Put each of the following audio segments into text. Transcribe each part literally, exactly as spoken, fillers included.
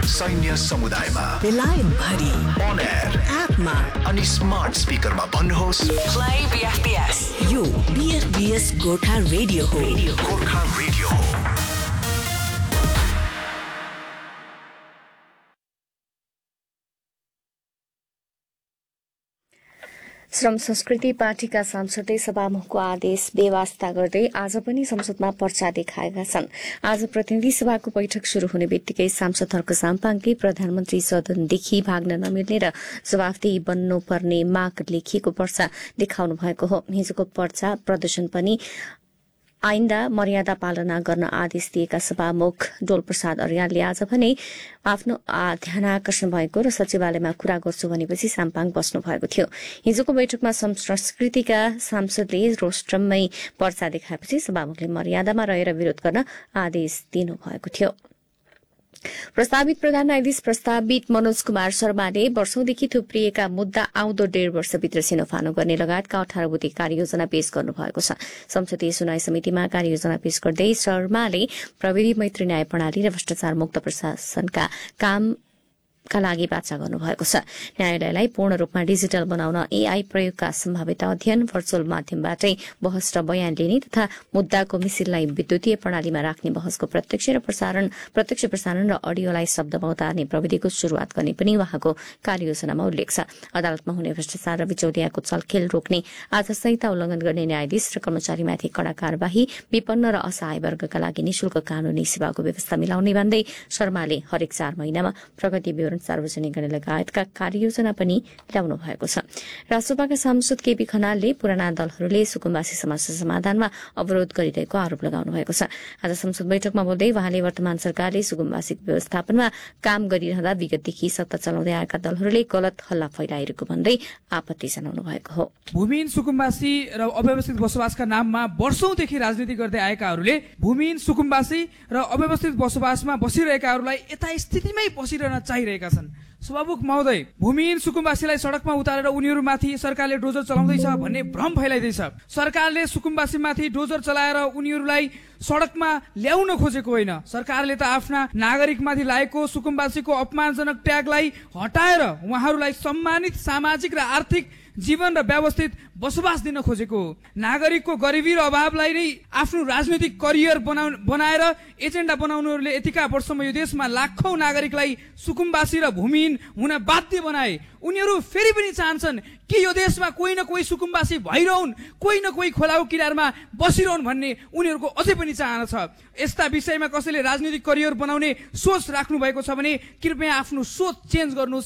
सैन्य समुदायमा, बेलायत भरि, अन एयर, एपमा अनि स्मार्ट स्पिकरमा भन्नुहोस् प्ले बीएफबीएस। यो बीएफबीएस गोर्खा रेडियो हो। गोर्खा रेडियो हो। श्रम संस्कृति पार्टीका सांसदले सभामुखको आदेश बेवास्ता गर्दै आज पनि संसदमा पर्चा देखाएका छन्। आज प्रतिनिधि सभाको बैठक शुरू हुने बित्तिकै सांसदहरूको साम्पाङले प्रधानमन्त्री सदनदेखि भाग्न नमिल्ने र जवाफदेही बन्नुपर्ने माग लेखिएको पर्चा देखाउनु भएको हो। हिजोको पर्चा प्रदर्शन पनि आइन्दा मर्यादा पालना गर्न आदेश दिएका सभामुख डोल प्रसाद अर्यालले आज भने आफ्नो ध्यान आकर्षण भएको र सचिवालयमा कुरा गर्छु भनेपछि साम्पाङ बस्नु भएको थियो। हिजोको बैठकमा संस्कृतिका सांसदले रोस्ट्रममै पर्चा देखाएपछि सभामुखले मर्यादामा रहेर विरोध गर्न आदेश दिनुभएको थियो। प्रस्तावित प्रधान न्यायाधीश प्रस्तावित मनोज कुमार शर्माले वर्षौंदेखि थुप्रिएका मुद्दा आउँदो डेढ़ वर्षभित्र सिनोफानो गर्ने लगायतका अठारह बुँदे कार्ययोजना पेश गर्नुभएको छ। संसदीय सुनवाई समितिमा कार्ययोजना पेश गर्दै शर्माले प्रविधि मैत्री न्याय प्रणाली र भ्रष्टाचार मुक्त प्रशासनका काम का लागि बाचा गर्नुभएको छ। न्यायालयलाई पूर्ण रूपमा डिजिटल बनाउन एआई प्रयोगका सम्भावित अध्ययन, भर्चुअल माध्यमबाटै बहस र बयान लिने तथा मुद्दाको मिसिनलाई विद्युतीय प्रणालीमा राख्ने बहसको प्रत्यक्ष र प्रसारण प्रत्यक्ष प्रसारण र अडियोलाई शब्दमा उतार्ने प्रविधिको शुरूआत गर्ने पनि उहाँको कार्ययोजनामा उल्लेख छ। अदालतमा हुने भ्रष्टाचार र बिचौलियाको चलखेल रोक्ने, आचार संहिता उल्लंघन गर्ने न्यायाधीश र कर्मचारीमाथि कड़ा कार्यवाही, विपन्न र असहाय वर्गका लागि निशुल्क कानूनी सेवाको व्यवस्था मिलाउने भन्दै शर्माले हरेक चार महिनामा प्रगति विवरण सार्वजनिक गर्ने लगायतका कार्ययोजना पनि ल्याउनु भएको छ। राष्ट्रसभाका सांसद केपी खनालले पुराना दलहरूले सुकुम्बासी समस्या समाधानमा अवरोध गरिरहेको आरोप लगाउनु भएको छ। आज संसद बैठकमा बोल्दै उहाँले वर्तमान सरकारले सुकुम्बासीको व्यवस्थापनमा काम गरिरहँदा विगतदेखि सत्ता चलाउँदै आएका दलहरूले गलत हल्ला फैलाइरहेको भन्दै आपत्ति जनाउनु भएको हो। भूमिहीन सुकुम्बासी र अव्यवस्थित बसोबासका नाममा वर्षौंदेखि राजनीति गर्दै आएकाहरूले भूमिहीन सुकुम्बासी र अव्यवस्थित बसोबासमा बसिरहेकाहरूलाई यथा स्थितिमै बसिरहन चाहिरहेका छन्। सभामुख महोदय, भूमिहीन सुकुम्बासीलाई सड़कमा उतारेर उनीहरूमाथि सरकारले डोजर चलाउँदैछ भन्ने भ्रम फैलाइदैछ। सरकारले सुकुम्बासीमाथि डोजर चलाएर उनीहरूलाई सड़कमा ल्याउन खोजेको होइन। सरकारले त आफ्ना नागरिकमाथि लागेको सुकुम्बासीको अपमानजनक ट्यागलाई हटाएर उहाँहरूलाई सम्मानित सामाजिक र आर्थिक जीवन र व्यवस्थित बसोबास दिन खोजेको हो। नागरिकको गरिबी र अभावलाई नै आफ्नो राजनीतिक करियर बनाएर एजेन्डा बनाउनेहरूले यतिका वर्षमा यो देशमा लाखौं नागरिकलाई सुकुम्बासी र भूमिहीन हुन बाध्य बनाए। उनीहरू फेरि पनि चाहन्छन् कि यो देशमा कोही न कोही सुकुम्बासी भइरहन्, कोही न कोही खोलाको किनारमा बसिरहन् भन्ने उनीहरूको अझै पनि चाहना छ। यस्ता विषयमा कसैले राजनीतिक करियर बनाउने सोच राख्नु भएको छ भने कृपया आफ्नो सोच चेन्ज गर्नुहोस्।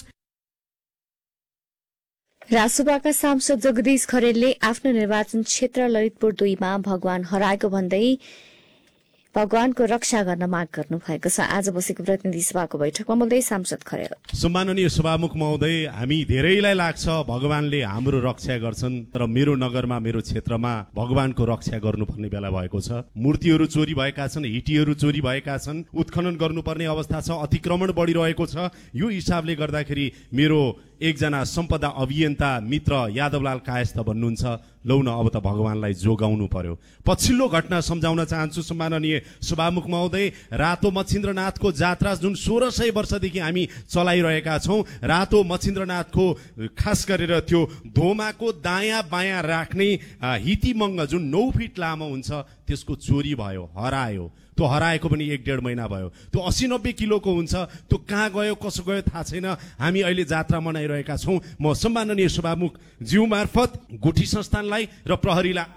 राष्ट्रसभाका सांसद जगदीश खरेलले आफ्नो निर्वाचन क्षेत्र ललितपुर दुईमा भगवान हराएको भन्दै भगवानको रक्षा गर्न माग गर्नु भएको छ। आज बसेको प्रतिनिधि सभाको बैठकमा बोल्दै सांसद खरेल, सम्माननीय सभामुख महोदय, हामी धेरैलाई लाग्छ भगवानले हाम्रो रक्षा गर्छन्, तर मेरो नगरमा मेरो क्षेत्रमा भगवानको रक्षा गर्नुपर्ने बेला भएको छ। मूर्तिहरू चोरी भएका छन्, हिटीहरू चोरी भएका छन्, उत्खनन गर्नुपर्ने अवस्था छ, अतिक्रमण बढिरहेको छ। यो हिसाबले गर्दाखेरि मेरो एकजना सम्पदा अभियन्ता मित्र यादवलाल कायस्थ भन्नुहुन्छ, लौ न अब त भगवानलाई जोगाउनु पर्यो। पछिल्लो घटना सम्झाउन चाहन्छु सम्माननीय सभामुख महोदय, रातो मच्छिन्द्रनाथको जात्रा जुन सोह्र सय वर्षदेखि हामी चलाइरहेका छौं, रातो मच्छिन्द्रनाथको खास गरेर त्यो धोमाको दायाँ बायाँ राख्ने हितीमङ्ग जुन नौ फिट लामो हुन्छ त्यसको चोरी भयो, हरायो। त्यो हराएको पनि एक डेढ महिना भयो। त्यो अस्सी नब्बे किलोको हुन्छ, त्यो कहाँ गयो कसो गयो थाहा छैन। हामी अहिले जात्रा मनाइरहेका छौं। म सम्माननीय सभामुख ज्यू मार्फत गुठी संस्थानलाई र प्रहरीलाई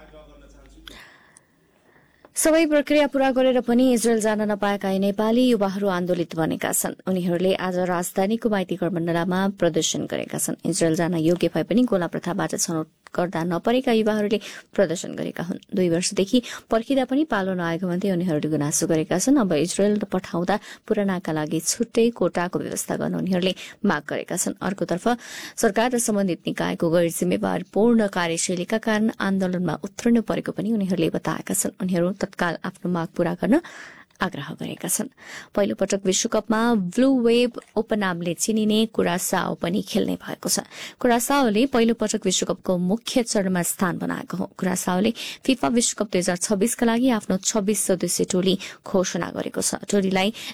सबै प्रक्रिया पूरा गरेर पनि इजरायल जान नपाएका नेपाली युवाहरू आन्दोलित बनेका छन्। उनीहरूले आज राजधानीको माइतीघर मण्डलामा प्रदर्शन गरेका छन्। इजरायल जान योग्य भए पनि गोला प्रथाबाट छनौट गर्दा नपरेका युवाहरूले प्रदर्शन गरेका हुन्। दुई वर्षदेखि पर्खिँदा पनि पालो नआएको भन्दै उनीहरूले गुनासो गरेका छन्। अब इजरायल पठाउँदा पुरानाका लागि छुट्टै कोटाको व्यवस्था गर्न उनीहरूले माग गरेका छन्। अर्कोतर्फ सरकार र सम्बन्धित निकायको गैर जिम्मेवारपूर्ण कार्यशैलीका कारण आन्दोलनमा उत्रनु परेको पनि उनीहरूले बताएका छन्। उनीहरू तत्काल आफ्नो माग पूरा गर्न आग्रह गरेका छन्। पहिलो पटक विश्वकपमा ब्लू वेभ उपनामले चिनिने कुरासाओ पनि खेल्ने भएको छ। कुरासाओले पहिलो पटक विश्वकपको मुख्य चरणमा स्थान बनाएको हो। कुरासाओले फिफा विश्वकप दुई हजार छब्बीसका लागि आफ्नो छब्बीस सदस्यीय टोली घोषणा गरेको छ। टोलीलाई